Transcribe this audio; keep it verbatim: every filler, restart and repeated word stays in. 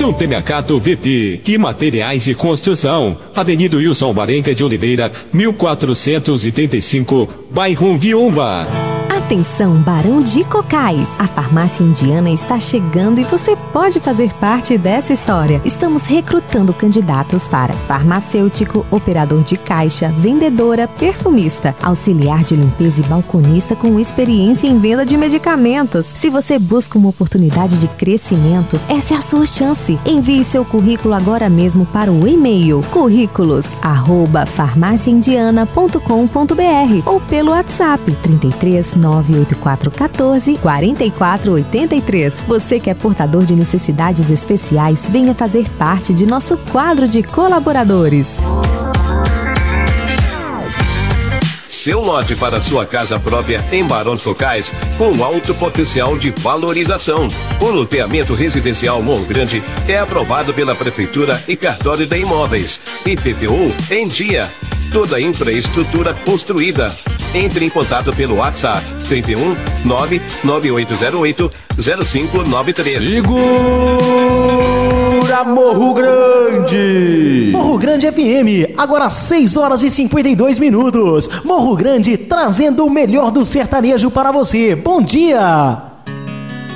Supermercado V P, que materiais de construção, Avenida Wilson Varenga de Oliveira, mil quatrocentos e trinta e cinco, bairro Viúva. Atenção, Barão de Cocais! A farmácia indiana está chegando e você pode fazer parte dessa história. Estamos recrutando candidatos para farmacêutico, operador de caixa, vendedora, perfumista, auxiliar de limpeza e balconista com experiência em venda de medicamentos. Se você busca uma oportunidade de crescimento, essa é a sua chance. Envie seu currículo agora mesmo para o e-mail currículos arroba farmácia indiana ponto com ponto br ou pelo WhatsApp trinta e três, nove oito quatro um quatro, quatro quatro oito três. Você que é portador de necessidades especiais, venha fazer parte de nosso quadro de colaboradores. Seu lote para sua casa própria em Barão de Cocais com alto potencial de valorização. O loteamento residencial Morro Grande é aprovado pela Prefeitura e Cartório de Imóveis. I P T U em dia. Toda a infraestrutura construída. Entre em contato pelo WhatsApp trinta e um, nove nove oito zero oito, zero cinco nove três. Segura Morro Grande! Morro Grande F M, agora seis horas e cinquenta e dois minutos. Morro Grande trazendo o melhor do sertanejo para você. Bom dia!